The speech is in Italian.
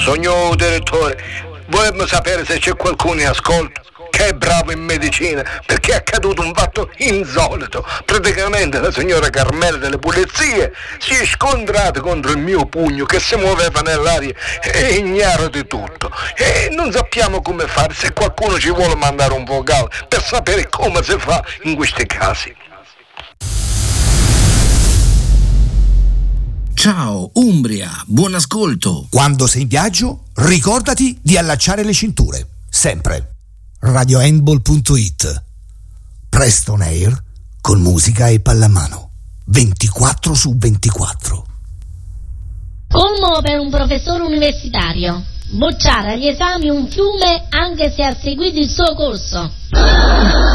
Signor direttore, vogliamo sapere se c'è qualcuno in ascolto che è bravo in medicina, perché è accaduto un fatto insolito. Praticamente la signora Carmela delle pulizie si è scontrata contro il mio pugno che si muoveva nell'aria ignaro di tutto. E non sappiamo come fare, se qualcuno ci vuole mandare un vocale per sapere come si fa in questi casi. Ciao Umbria, buon ascolto. Quando sei in viaggio, ricordati di allacciare le cinture, sempre. RadioHandball.it. Preston Air con musica e pallamano 24/24. Colmo per un professore universitario: bocciare agli esami un fiume anche se ha seguito il suo corso.